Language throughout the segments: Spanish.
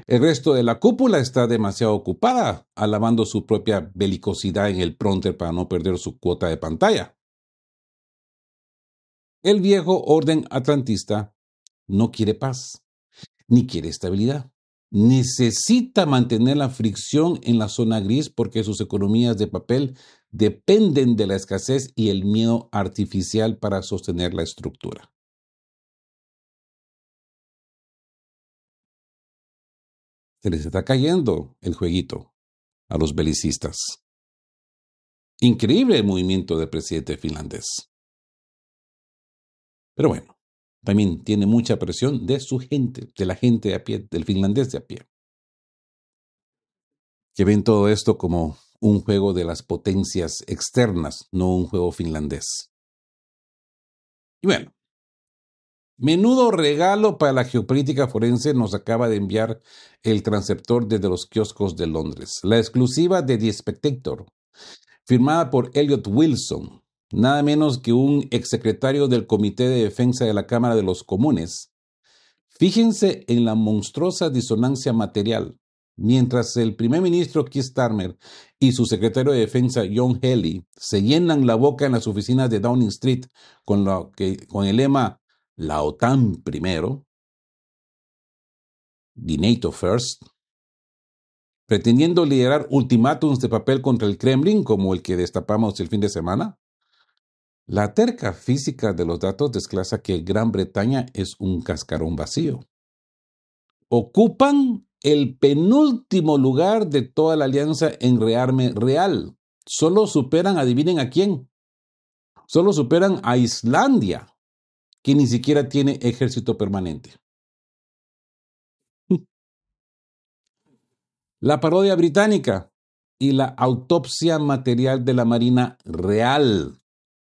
El resto de la cúpula está demasiado ocupada alabando su propia belicosidad en el prompter para no perder su cuota de pantalla. El viejo orden atlantista no quiere paz, ni quiere estabilidad. Necesita mantener la fricción en la zona gris porque sus economías de papel dependen de la escasez y el miedo artificial para sostener la estructura. Se les está cayendo el jueguito a los belicistas. Increíble el movimiento del presidente finlandés. Pero bueno, también tiene mucha presión de su gente, de la gente de a pie, del finlandés de a pie, que ven todo esto como un juego de las potencias externas, no un juego finlandés. Y bueno, menudo regalo para la geopolítica forense nos acaba de enviar el transceptor desde los kioscos de Londres. La exclusiva de The Spectator, firmada por Elliot Wilson, nada menos que un exsecretario del Comité de Defensa de la Cámara de los Comunes. Fíjense en la monstruosa disonancia material. Mientras el primer ministro Keir Starmer y su secretario de Defensa John Healey se llenan la boca en las oficinas de Downing Street con el lema "La OTAN primero", "The NATO first", pretendiendo liderar ultimátums de papel contra el Kremlin como el que destapamos el fin de semana, la terca física de los datos desglosa que Gran Bretaña es un cascarón vacío. Ocupan el penúltimo lugar de toda la alianza en rearme real. Solo superan, adivinen a quién, solo superan a Islandia, que ni siquiera tiene ejército permanente. La parodia británica y la autopsia material de la Marina Real.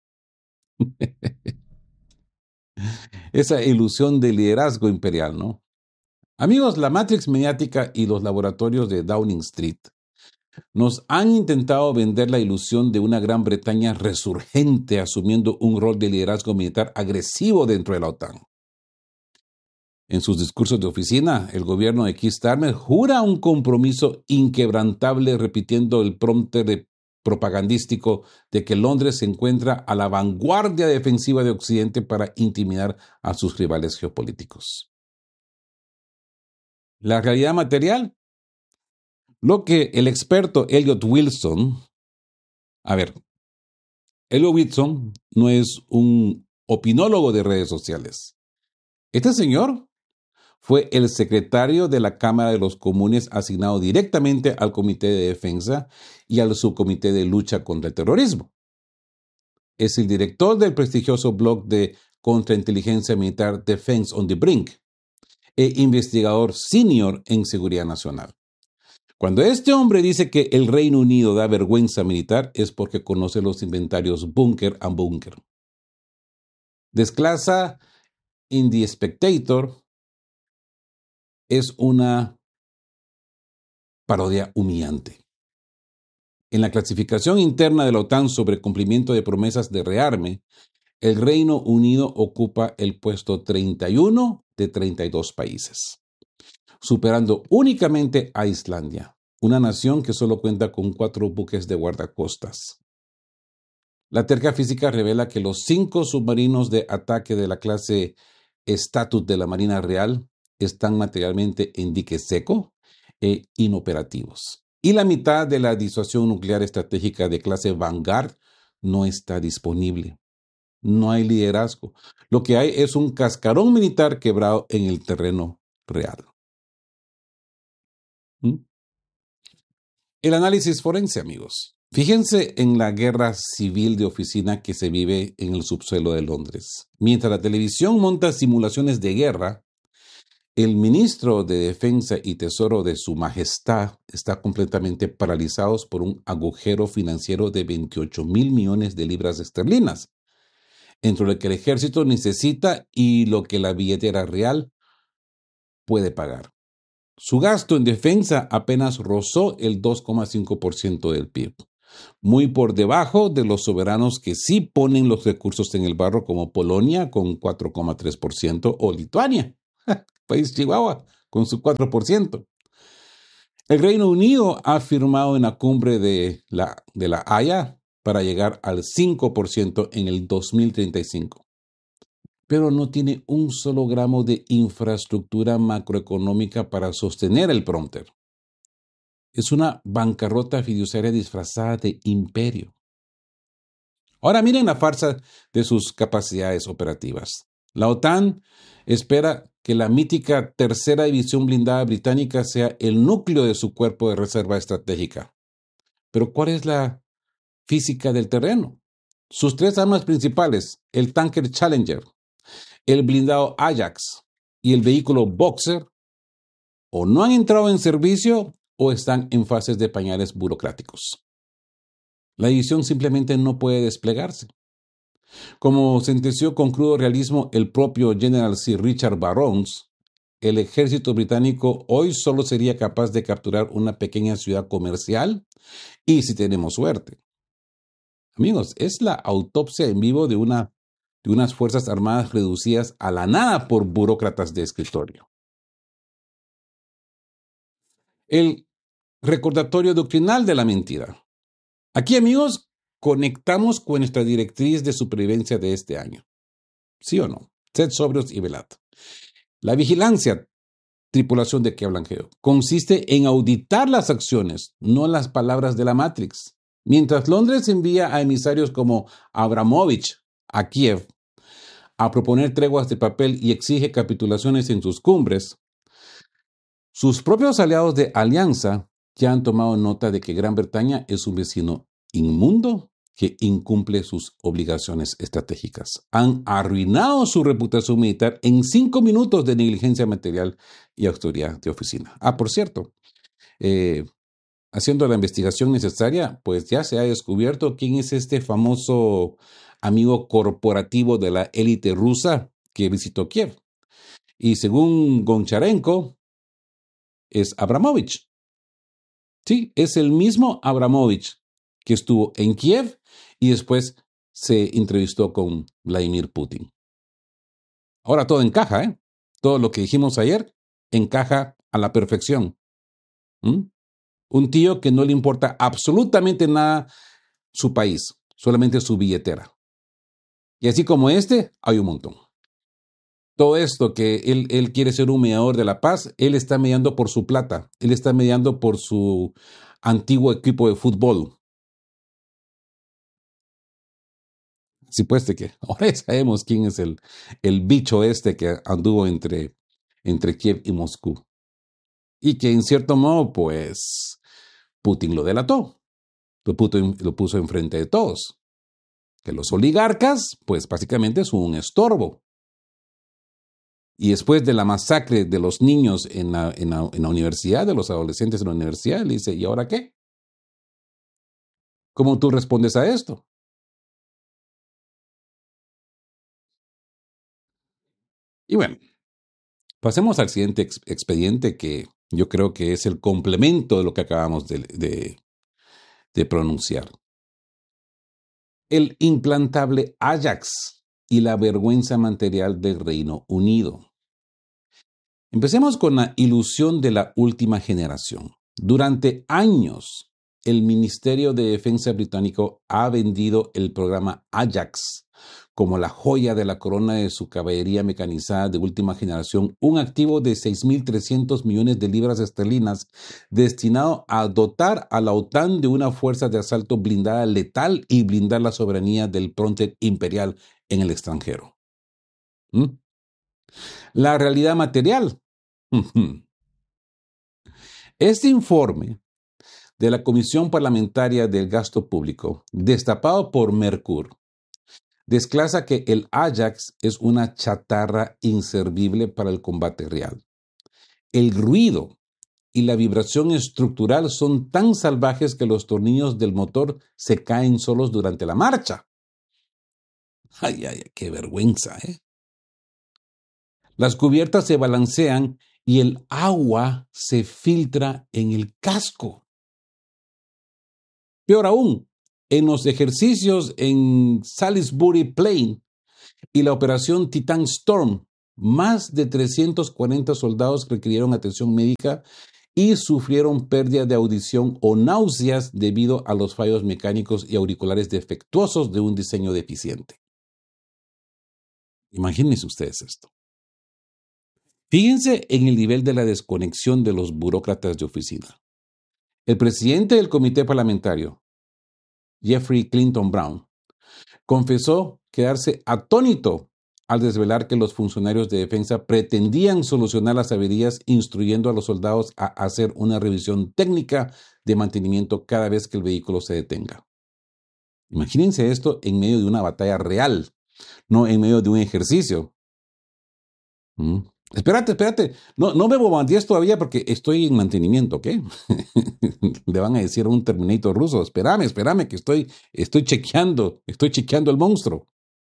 Esa ilusión de liderazgo imperial, ¿no? Amigos, la Matrix mediática y los laboratorios de Downing Street nos han intentado vender la ilusión de una Gran Bretaña resurgente asumiendo un rol de liderazgo militar agresivo dentro de la OTAN. En sus discursos de oficina, el gobierno de Keir Starmer jura un compromiso inquebrantable repitiendo el prompter propagandístico de que Londres se encuentra a la vanguardia defensiva de Occidente para intimidar a sus rivales geopolíticos. La realidad material, lo que el experto Elliot Wilson, Elliot Wilson no es un opinólogo de redes sociales. Este señor fue el secretario de la Cámara de los Comunes asignado directamente al Comité de Defensa y al Subcomité de Lucha contra el Terrorismo. Es el director del prestigioso blog de contrainteligencia militar Defense on the Brink e investigador senior en seguridad nacional. Cuando este hombre dice que el Reino Unido da vergüenza militar es porque conoce los inventarios Bunker and Bunker. Desclasa in The Spectator es una parodia humillante. En la clasificación interna de la OTAN sobre cumplimiento de promesas de rearme, el Reino Unido ocupa el puesto 31 de 32 países, superando únicamente a Islandia, una nación que solo cuenta con 4 buques de guardacostas. La terca física revela que los 5 submarinos de ataque de la clase Statute de la Marina Real están materialmente en dique seco e inoperativos. Y la mitad de la disuasión nuclear estratégica de clase Vanguard no está disponible. No hay liderazgo. Lo que hay es un cascarón militar quebrado en el terreno real. El análisis forense, amigos. Fíjense en la guerra civil de oficina que se vive en el subsuelo de Londres. Mientras la televisión monta simulaciones de guerra, el ministro de Defensa y Tesoro de Su Majestad está completamente paralizados por un agujero financiero de 28,000 millones de libras esterlinas, entre lo que el ejército necesita y lo que la billetera real puede pagar. Su gasto en defensa apenas rozó el 2,5% del PIB, muy por debajo de los soberanos que sí ponen los recursos en el barro como Polonia con 4,3% o Lituania, país Chihuahua, con su 4%. El Reino Unido ha firmado en la cumbre de la Haya para llegar al 5% en el 2035, pero no tiene un solo gramo de infraestructura macroeconómica para sostener el prompter. Es una bancarrota fiduciaria disfrazada de imperio. Ahora miren la farsa de sus capacidades operativas. La OTAN espera que la mítica tercera división blindada británica sea el núcleo de su cuerpo de reserva estratégica. Pero ¿cuál es la física del terreno? Sus tres armas principales, el tanker Challenger, el blindado Ajax y el vehículo Boxer, o no han entrado en servicio o están en fases de pañales burocráticos. La división simplemente no puede desplegarse. Como sentenció con crudo realismo el propio General Sir Richard Barrons, el ejército británico hoy solo sería capaz de capturar una pequeña ciudad comercial y si tenemos suerte. Amigos, es la autopsia en vivo de unas fuerzas armadas reducidas a la nada por burócratas de escritorio. El recordatorio doctrinal de la mentira. Aquí, amigos, conectamos con nuestra directriz de supervivencia de este año. ¿Sí o no? Sed sobrios y velad. La vigilancia, tripulación de que hablan Geo, consiste en auditar las acciones, no las palabras de la Matrix. Mientras Londres envía a emisarios como Abramovich a Kiev a proponer treguas de papel y exige capitulaciones en sus cumbres, sus propios aliados de alianza ya han tomado nota de que Gran Bretaña es un vecino inmundo que incumple sus obligaciones estratégicas. Han arruinado su reputación militar en 5 minutos de negligencia material y autoridad de oficina. Por cierto, haciendo la investigación necesaria, pues ya se ha descubierto quién es este famoso amigo corporativo de la élite rusa que visitó Kiev. Y según Goncharenko, es Abramovich. Sí, es el mismo Abramovich que estuvo en Kiev y después se entrevistó con Vladimir Putin. Ahora todo encaja, ¿eh? Todo lo que dijimos ayer encaja a la perfección. Un tío que no le importa absolutamente nada su país, solamente su billetera. Y así como este, hay un montón. Todo esto que él quiere ser un mediador de la paz, él está mediando por su plata, él está mediando por su antiguo equipo de fútbol. Sí, pues de que ahora sabemos quién es el bicho este que anduvo entre Kiev y Moscú. Y que en cierto modo, pues, Putin lo delató, lo puso enfrente de todos. Que los oligarcas, pues básicamente son un estorbo. Y después de la masacre de los niños en la universidad, de los adolescentes en la universidad, le dice, ¿y ahora qué? ¿Cómo tú respondes a esto? Y bueno, pasemos al siguiente expediente que yo creo que es el complemento de lo que acabamos de pronunciar. El implantable Ajax y la vergüenza material del Reino Unido. Empecemos con la ilusión de la última generación. Durante años, el Ministerio de Defensa británico ha vendido el programa Ajax como la joya de la corona de su caballería mecanizada de última generación, un activo de 6.300 millones de libras esterlinas destinado a dotar a la OTAN de una fuerza de asalto blindada letal y blindar la soberanía del fronte imperial en el extranjero. La realidad material. Este informe de la Comisión Parlamentaria del Gasto Público, destapado por Mercur, desclasa que el Ajax es una chatarra inservible para el combate real. El ruido y la vibración estructural son tan salvajes que los tornillos del motor se caen solos durante la marcha. Ay, qué vergüenza, ¿eh? Las cubiertas se balancean y el agua se filtra en el casco. Peor aún, en los ejercicios en Salisbury Plain y la operación Titan Storm, más de 340 soldados requirieron atención médica y sufrieron pérdida de audición o náuseas debido a los fallos mecánicos y auriculares defectuosos de un diseño deficiente. Imagínense ustedes esto. Fíjense en el nivel de la desconexión de los burócratas de oficina. El presidente del comité parlamentario, Jeffrey Clinton Brown, confesó quedarse atónito al desvelar que los funcionarios de defensa pretendían solucionar las averías instruyendo a los soldados a hacer una revisión técnica de mantenimiento cada vez que el vehículo se detenga. Imagínense esto en medio de una batalla real, no en medio de un ejercicio. Espérate. No me bombardees todavía porque estoy en mantenimiento, ¿ok? Le van a decir a un Terminator ruso, espérame, que estoy chequeando el monstruo.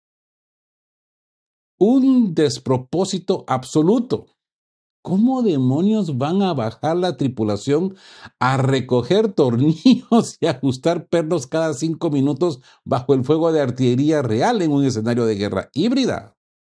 Un despropósito absoluto. ¿Cómo demonios van a bajar la tripulación a recoger tornillos y ajustar pernos cada 5 minutos bajo el fuego de artillería real en un escenario de guerra híbrida?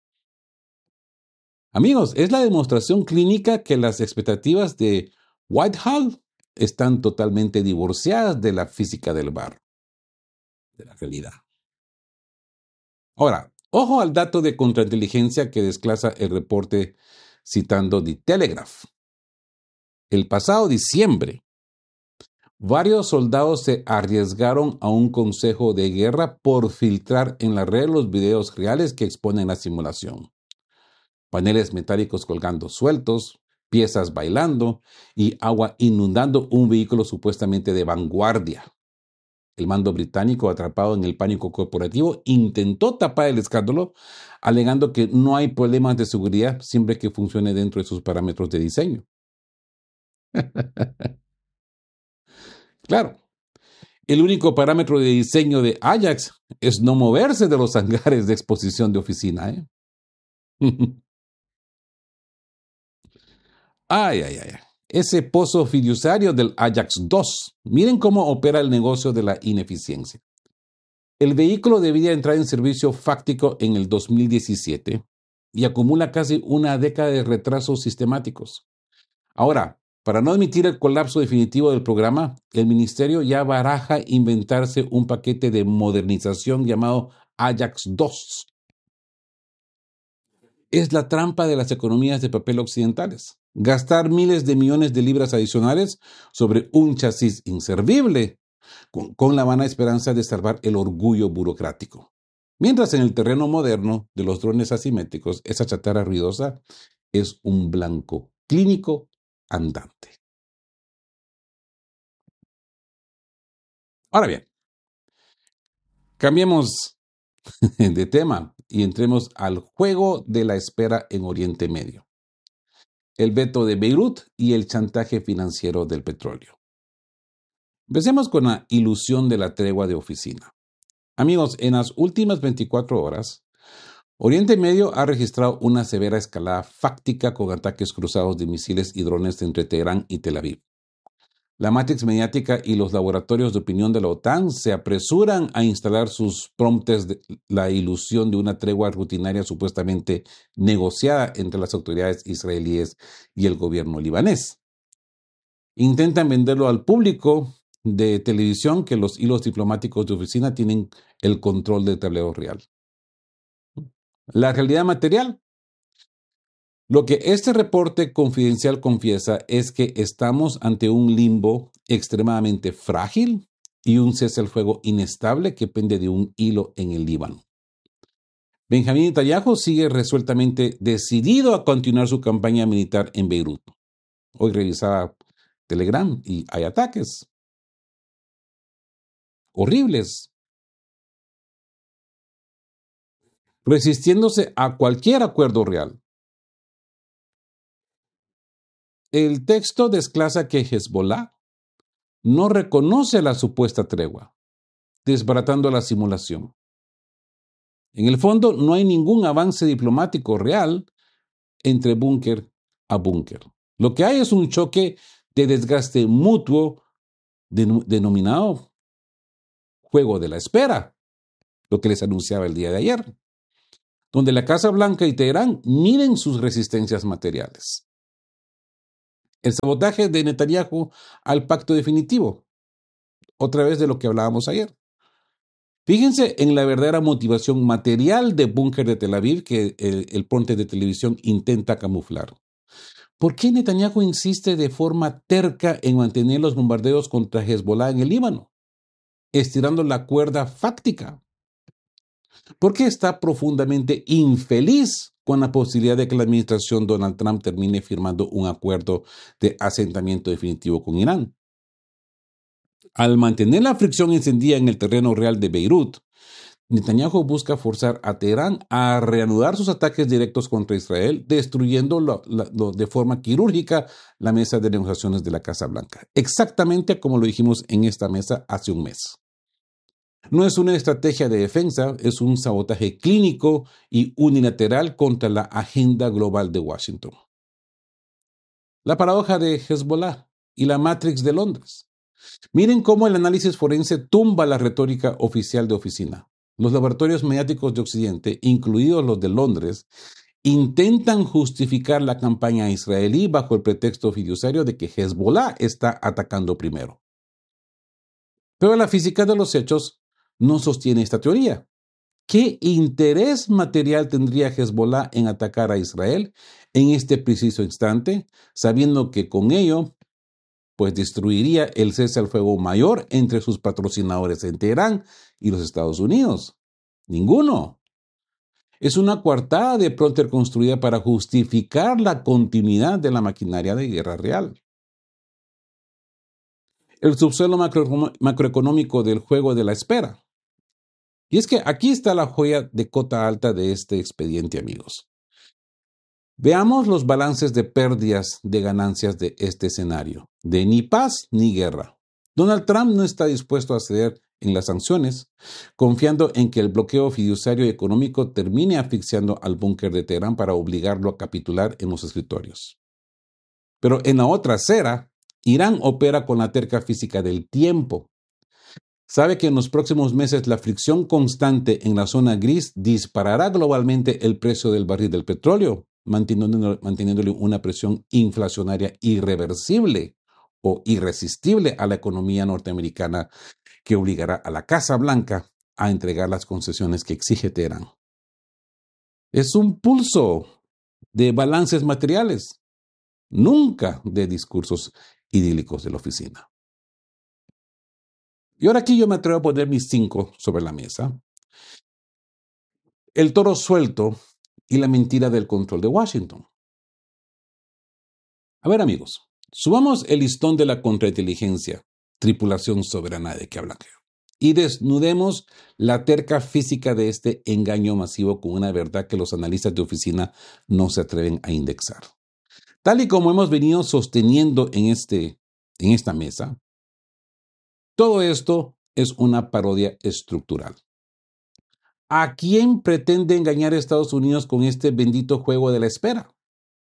Amigos, es la demostración clínica que las expectativas de Whitehall están totalmente divorciadas de la física del bar, de la realidad. Ahora, ojo al dato de contrainteligencia que desglosa el reporte citando The Telegraph. El pasado diciembre, varios soldados se arriesgaron a un consejo de guerra por filtrar en la red los videos reales que exponen la simulación. Paneles metálicos colgando sueltos, piezas bailando y agua inundando un vehículo supuestamente de vanguardia. El mando británico, atrapado en el pánico corporativo, intentó tapar el escándalo, alegando que no hay problemas de seguridad siempre que funcione dentro de sus parámetros de diseño. Claro, el único parámetro de diseño de Ajax es no moverse de los hangares de exposición de oficina, ¿eh? Ay. Ese pozo fiduciario del Ajax 2. Miren cómo opera el negocio de la ineficiencia. El vehículo debía entrar en servicio fáctico en el 2017 y acumula casi una década de retrasos sistemáticos. Ahora, para no admitir el colapso definitivo del programa, el ministerio ya baraja inventarse un paquete de modernización llamado Ajax 2. Es la trampa de las economías de papel occidentales. Gastar miles de millones de libras adicionales sobre un chasis inservible con la vana esperanza de salvar el orgullo burocrático. Mientras en el terreno moderno de los drones asimétricos, esa chatarra ruidosa es un blanco clínico andante. Ahora bien, cambiemos de tema y entremos al juego de la espera en Oriente Medio. El veto de Beirut y el chantaje financiero del petróleo. Empecemos con la ilusión de la tregua de oficina. Amigos, en las últimas 24 horas, Oriente Medio ha registrado una severa escalada fáctica con ataques cruzados de misiles y drones entre Teherán y Tel Aviv. La Matrix mediática y los laboratorios de opinión de la OTAN se apresuran a instalar sus promptes de la ilusión de una tregua rutinaria supuestamente negociada entre las autoridades israelíes y el gobierno libanés. Intentan venderlo al público de televisión que los hilos diplomáticos de oficina tienen el control del tablero real. La realidad material. Lo que este reporte confidencial confiesa es que estamos ante un limbo extremadamente frágil y un cese al fuego inestable que pende de un hilo en el Líbano. Benjamín Netanyahu sigue resueltamente decidido a continuar su campaña militar en Beirut. Hoy revisaba Telegram y hay ataques horribles, resistiéndose a cualquier acuerdo real. El texto desglosa que Hezbollah no reconoce la supuesta tregua, desbaratando la simulación. En el fondo, no hay ningún avance diplomático real entre búnker a búnker. Lo que hay es un choque de desgaste mutuo denominado juego de la espera, lo que les anunciaba el día de ayer, donde la Casa Blanca y Teherán miden sus resistencias materiales. El sabotaje de Netanyahu al pacto definitivo, otra vez de lo que hablábamos ayer. Fíjense en la verdadera motivación material de Búnker de Tel Aviv que el ponte de televisión intenta camuflar. ¿Por qué Netanyahu insiste de forma terca en mantener los bombardeos contra Hezbollah en el Líbano, estirando la cuerda fáctica? ¿Por qué está profundamente infeliz con la posibilidad de que la administración Donald Trump termine firmando un acuerdo de asentamiento definitivo con Irán? Al mantener la fricción encendida en el terreno real de Beirut, Netanyahu busca forzar a Teherán a reanudar sus ataques directos contra Israel, destruyendo de forma quirúrgica la mesa de negociaciones de la Casa Blanca, exactamente como lo dijimos en esta mesa hace un mes. No es una estrategia de defensa, es un sabotaje clínico y unilateral contra la agenda global de Washington. La paradoja de Hezbollah y la Matrix de Londres. Miren cómo el análisis forense tumba la retórica oficial de oficina. Los laboratorios mediáticos de Occidente, incluidos los de Londres, intentan justificar la campaña israelí bajo el pretexto fiduciario de que Hezbollah está atacando primero. Pero la física de los hechos no sostiene esta teoría. ¿Qué interés material tendría Hezbollah en atacar a Israel en este preciso instante, sabiendo que con ello pues destruiría el cese al fuego mayor entre sus patrocinadores en Teherán y los Estados Unidos? Ninguno. Es una coartada de pronto construida para justificar la continuidad de la maquinaria de guerra real. El subsuelo macroeconómico del juego de la espera. Y es que aquí está la joya de cota alta de este expediente, amigos. Veamos los balances de pérdidas de ganancias de este escenario, de ni paz ni guerra. Donald Trump no está dispuesto a ceder en las sanciones, confiando en que el bloqueo fiduciario y económico termine asfixiando al búnker de Teherán para obligarlo a capitular en los escritorios. Pero en la otra acera, Irán opera con la terca física del tiempo. Sabe que en los próximos meses la fricción constante en la zona gris disparará globalmente el precio del barril del petróleo, manteniéndole una presión inflacionaria irreversible o irresistible a la economía norteamericana, que obligará a la Casa Blanca a entregar las concesiones que exige Teherán. Es un pulso de balances materiales, nunca de discursos idílicos de la oficina. Y ahora aquí yo me atrevo a poner mis 5 sobre la mesa. El toro suelto y la mentira del control de Washington. A ver, amigos, subamos el listón de la contrainteligencia, tripulación soberana de que hablan, y desnudemos la terca física de este engaño masivo con una verdad que los analistas de oficina no se atreven a indexar. Tal y como hemos venido sosteniendo en esta mesa, todo esto es una parodia estructural. ¿A quién pretende engañar a Estados Unidos con este bendito juego de la espera?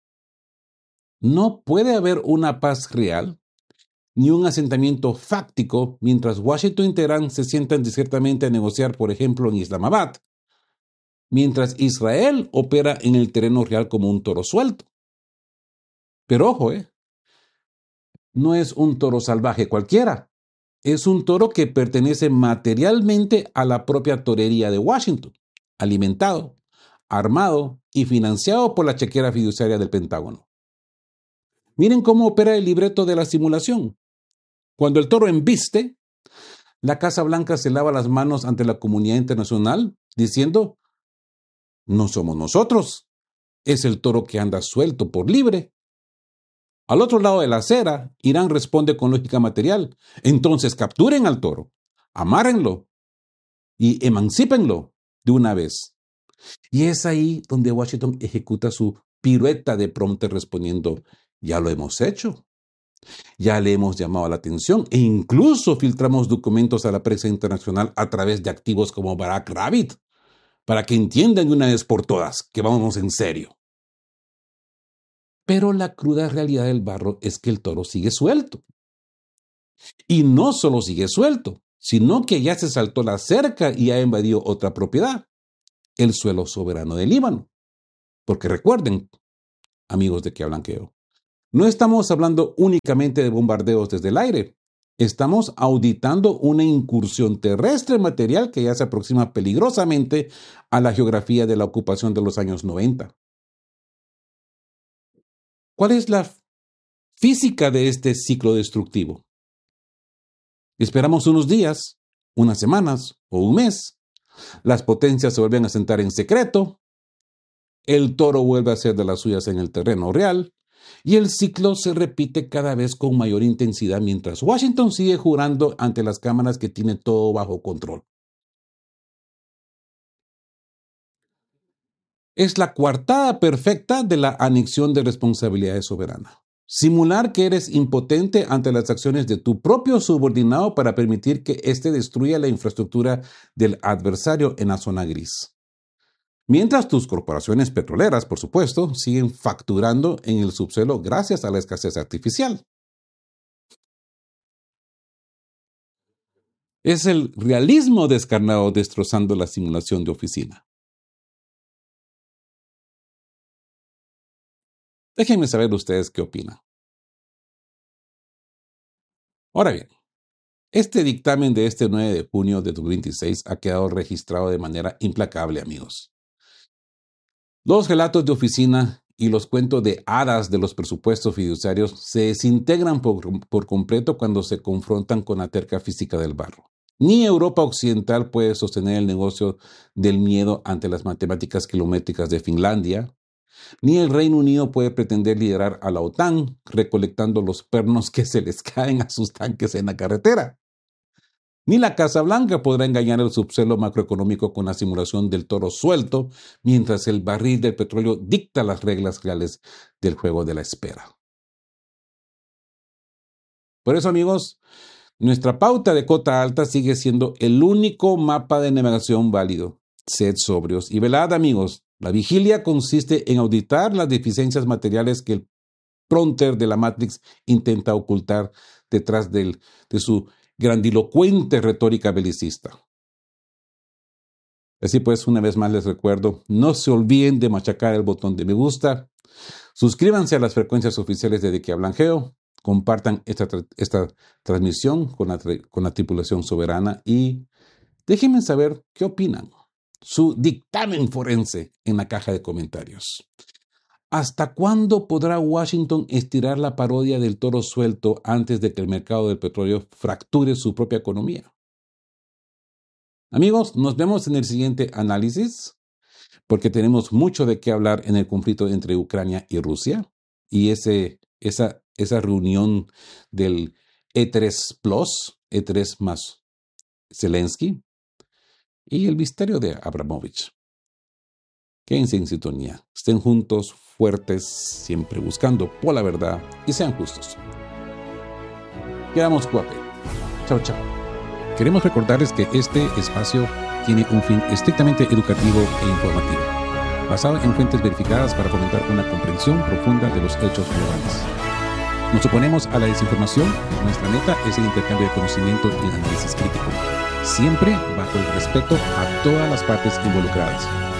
No puede haber una paz real ni un asentamiento fáctico mientras Washington y Teherán se sientan discretamente a negociar, por ejemplo, en Islamabad, mientras Israel opera en el terreno real como un toro suelto. Pero ojo, no es un toro salvaje cualquiera. Es un toro que pertenece materialmente a la propia torería de Washington, alimentado, armado y financiado por la chequera fiduciaria del Pentágono. Miren cómo opera el libreto de la simulación. Cuando el toro embiste, la Casa Blanca se lava las manos ante la comunidad internacional diciendo: no somos nosotros, es el toro que anda suelto por libre. Al otro lado de la acera, Irán responde con lógica material: entonces capturen al toro, amárrenlo y emancípenlo de una vez. Y es ahí donde Washington ejecuta su pirueta de prompter respondiendo: ya lo hemos hecho. Ya le hemos llamado la atención e incluso filtramos documentos a la prensa internacional a través de activos como Barack Rabbit, para que entiendan de una vez por todas que vamos en serio. Pero la cruda realidad del barro es que el toro sigue suelto. Y no solo sigue suelto, sino que ya se saltó la cerca y ha invadido otra propiedad, el suelo soberano del Líbano. Porque recuerden, amigos de que hablan que yo, No estamos hablando únicamente de bombardeos desde el aire. Estamos auditando una incursión terrestre material que ya se aproxima peligrosamente a la geografía de la ocupación de los años 90. ¿Cuál es la física de este ciclo destructivo? Esperamos unos días, unas semanas o un mes. Las potencias se vuelven a sentar en secreto. El toro vuelve a hacer de las suyas en el terreno real. Y el ciclo se repite cada vez con mayor intensidad mientras Washington sigue jurando ante las cámaras que tiene todo bajo control. Es la coartada perfecta de la anexión de responsabilidades soberanas. Simular que eres impotente ante las acciones de tu propio subordinado para permitir que éste destruya la infraestructura del adversario en la zona gris. Mientras tus corporaciones petroleras, por supuesto, siguen facturando en el subsuelo gracias a la escasez artificial. Es el realismo descarnado destrozando la simulación de oficina. Déjenme saber ustedes qué opinan. Ahora bien, este dictamen de este 9 de junio de 2026 ha quedado registrado de manera implacable, amigos. Los relatos de oficina y los cuentos de hadas de los presupuestos fiduciarios se desintegran por completo cuando se confrontan con la terca física del barro. Ni Europa Occidental puede sostener el negocio del miedo ante las matemáticas kilométricas de Finlandia, ni el Reino Unido puede pretender liderar a la OTAN recolectando los pernos que se les caen a sus tanques en la carretera. Ni la Casa Blanca podrá engañar el subsuelo macroeconómico con la simulación del toro suelto, mientras el barril del petróleo dicta las reglas reales del juego de la espera. Por eso, amigos, nuestra pauta de cota alta sigue siendo el único mapa de navegación válido. Sed sobrios y velad, amigos. La vigilia consiste en auditar las deficiencias materiales que el prompter de la Matrix intenta ocultar detrás de su grandilocuente retórica belicista. Así pues, una vez más les recuerdo, no se olviden de machacar el botón de me gusta, suscríbanse a las frecuencias oficiales de Que Hablan Geo, compartan esta transmisión con la tripulación soberana y déjenme saber qué opinan. Su dictamen forense en la caja de comentarios. ¿Hasta cuándo podrá Washington estirar la parodia del toro suelto antes de que el mercado del petróleo fracture su propia economía? Amigos, nos vemos en el siguiente análisis, porque tenemos mucho de qué hablar en el conflicto entre Ucrania y Rusia y esa reunión del E3 Plus, E3 más Zelensky y el misterio de Abramovich. Quédense en sintonía, estén juntos, fuertes, siempre buscando por la verdad y sean justos. Quedamos guape. Chao, chao. Queremos recordarles que este espacio tiene un fin estrictamente educativo e informativo, basado en fuentes verificadas para fomentar una comprensión profunda de los hechos relevantes. Nos oponemos a la desinformación. Nuestra meta es el intercambio de conocimiento y análisis crítico, siempre bajo el respeto a todas las partes involucradas.